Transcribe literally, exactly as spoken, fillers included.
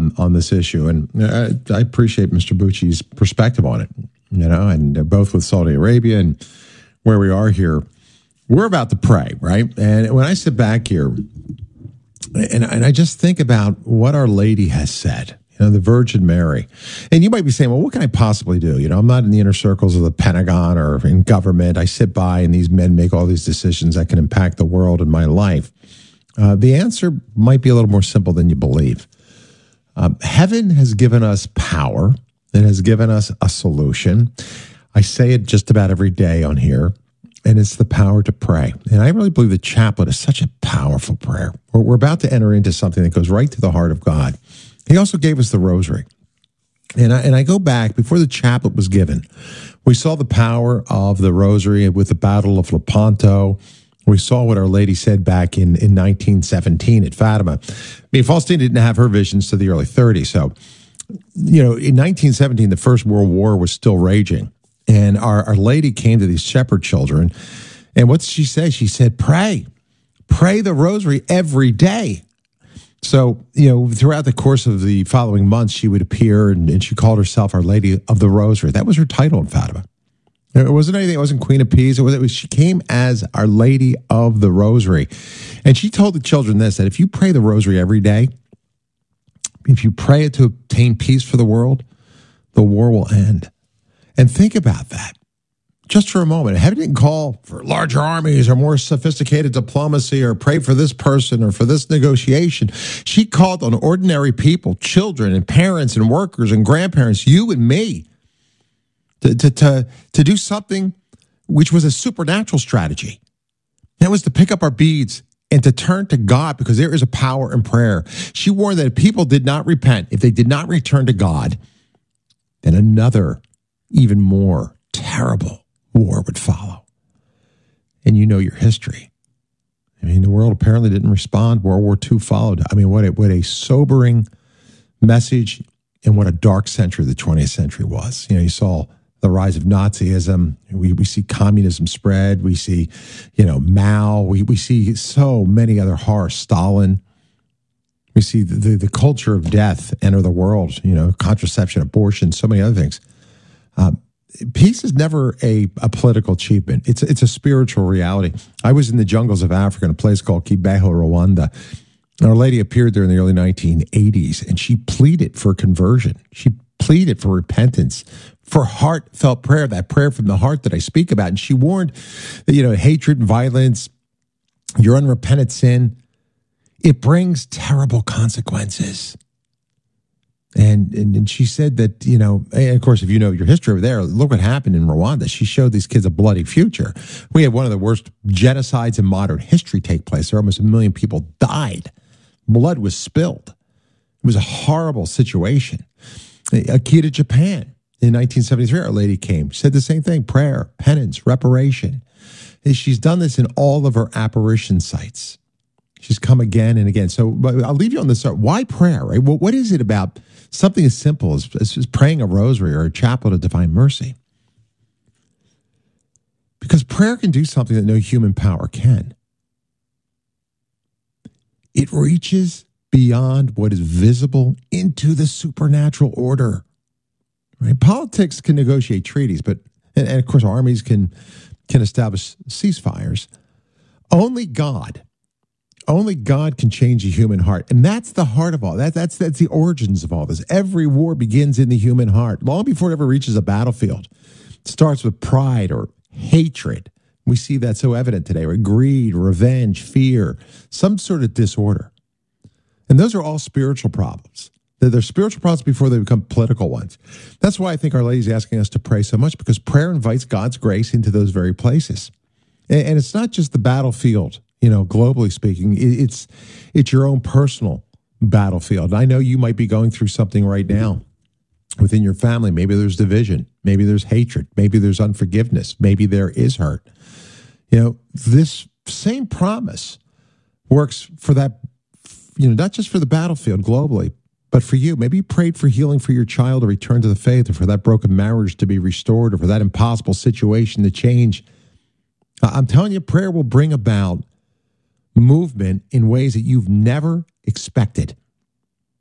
on on this issue, and I, I appreciate Mister Bucci's perspective on it. You know, and uh, both with Saudi Arabia and where we are here, we're about to pray, right? And when I sit back here, and and I just think about what Our Lady has said. You know, the Virgin Mary. And you might be saying, well, what can I possibly do? You know, I'm not in the inner circles of the Pentagon or in government. I sit by and these men make all these decisions that can impact the world and my life. Uh, the answer might be a little more simple than you believe. Um, heaven has given us power. It has given us a solution. I say it just about every day on here, and it's the power to pray. And I really believe the chaplet is such a powerful prayer. We're, we're about to enter into something that goes right to the heart of God. He also gave us the rosary. And I, and I go back, before the chaplet was given, we saw the power of the rosary with the Battle of Lepanto. We saw what Our Lady said back in, in nineteen seventeen at Fatima. I mean, Faustina didn't have her visions to the early thirties. So, you know, in nineteen seventeen, the First World War was still raging. And our, our Lady came to these shepherd children. And what did she say? She said, pray. Pray the rosary every day. So, you know, throughout the course of the following months, she would appear, and, and she called herself Our Lady of the Rosary. That was her title in Fatima. It wasn't anything. It wasn't Queen of Peace. It was, it was. She came as Our Lady of the Rosary. And she told the children this, that if you pray the rosary every day, if you pray it to obtain peace for the world, the war will end. And think about that. Just for a moment, heaven didn't call for larger armies or more sophisticated diplomacy or pray for this person or for this negotiation. She called on ordinary people, children and parents and workers and grandparents, you and me, to, to, to, to do something which was a supernatural strategy. That was to pick up our beads and to turn to God, because there is a power in prayer. She warned that if people did not repent, if they did not return to God, then another, even more terrible war would follow. And you know your history. I mean, the world apparently didn't respond. World War Two followed. I mean, what a, what a sobering message, and what a dark century the twentieth century was. You know, you saw the rise of Nazism. We we see communism spread. We see, you know, Mao. We we see so many other horrors. Stalin. We see the, the, the culture of death enter the world. You know, contraception, abortion, so many other things. Um, Peace is never a, a political achievement. It's it's a spiritual reality. I was in the jungles of Africa in a place called Kibeho, Rwanda. Our Lady appeared there in the early nineteen eighties, and she pleaded for conversion. She pleaded for repentance, for heartfelt prayer, that prayer from the heart that I speak about. And she warned that, you know, hatred and violence, your unrepentant sin, it brings terrible consequences. And, and and she said that, you know, and of course, if you know your history over there, look what happened in Rwanda. She showed these kids a bloody future. We had one of the worst genocides in modern history take place. There almost a million people died. Blood was spilled. It was a horrible situation. Akita, Japan, in nineteen seventy-three, Our Lady came. She said the same thing, prayer, penance, reparation. And she's done this in all of her apparition sites. She's come again and again. So but I'll leave you on this. Why prayer, right? Well, what is it about something as simple as, as praying a rosary or a chaplet of divine mercy? Because prayer can do something that no human power can. It reaches beyond what is visible into the supernatural order. Right? Politics can negotiate treaties, but and, and of course armies can can establish ceasefires. Only God. Only God can change the human heart. And that's the heart of all that. That's, that's the origins of all this. Every war begins in the human heart, long before it ever reaches a battlefield. It starts with pride or hatred. We see that so evident today, right? Greed, revenge, fear, some sort of disorder. And those are all spiritual problems. They're, they're spiritual problems before they become political ones. That's why I think Our Lady's asking us to pray so much, because prayer invites God's grace into those very places. And, and it's not just the battlefield. You know, globally speaking, it's it's your own personal battlefield. I know you might be going through something right now within your family. Maybe there's division. Maybe there's hatred. Maybe there's unforgiveness. Maybe there is hurt. You know, this same promise works for that, you know, not just for the battlefield globally, but for you. Maybe you prayed for healing for your child to return to the faith, or for that broken marriage to be restored, or for that impossible situation to change. I'm telling you, prayer will bring about movement in ways that you've never expected.